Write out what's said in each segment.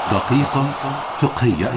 دقيقة فقهية.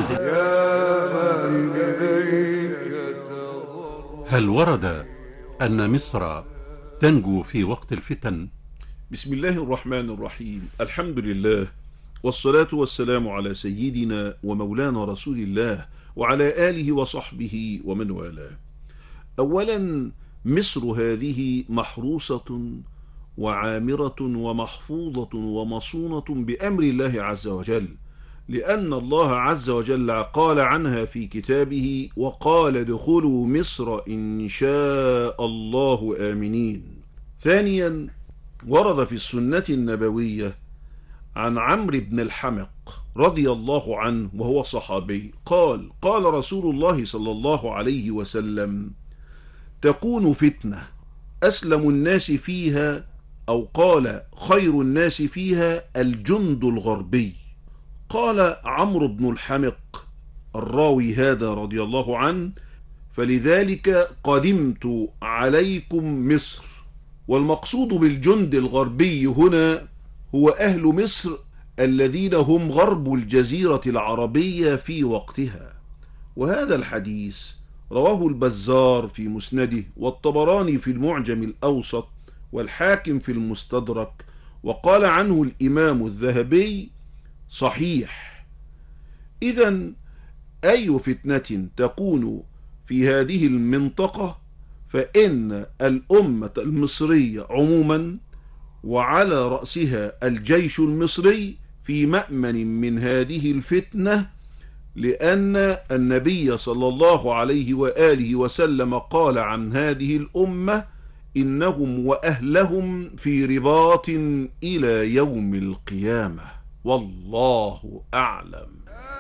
هل ورد أن مصر تنجو في وقت الفتن؟ بسم الله الرحمن الرحيم. الحمد لله والصلاة والسلام على سيدنا ومولانا رسول الله وعلى آله وصحبه ومن والاه. أولا، مصر هذه محروسة وعامرة ومحفوظة ومصونة بأمر الله عز وجل، لأن الله عز وجل قال عنها في كتابه: وقال ادخلوا مصر إن شاء الله آمنين. ثانيا، ورد في السنة النبوية عن عمرو بن الحمق رضي الله عنه وهو صحابي قال: قال رسول الله صلى الله عليه وسلم: تكون فتنة أسلم الناس فيها، أو قال خير الناس فيها الجند الغربي. قال عمرو بن الحمق الراوي هذا رضي الله عنه: فلذلك قدمت عليكم مصر. والمقصود بالجند الغربي هنا هو أهل مصر الذين هم غرب الجزيرة العربية في وقتها. وهذا الحديث رواه البزار في مسنده، والطبراني في المعجم الأوسط، والحاكم في المستدرك، وقال عنه الإمام الذهبي: صحيح. إذن أي فتنة تكون في هذه المنطقة فإن الأمة المصرية عموما وعلى رأسها الجيش المصري في مأمن من هذه الفتنة، لأن النبي صلى الله عليه وآله وسلم قال عن هذه الأمة: إنهم وأهلهم في رباط إلى يوم القيامة. والله أعلم.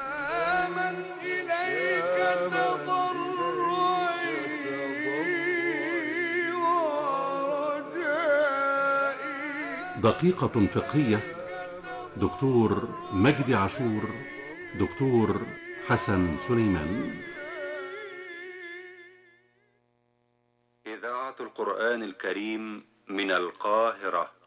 دقيقة فقهية. دكتور مجدي عاشور، دكتور حسن سليمان. إذاعة القرآن الكريم من القاهرة.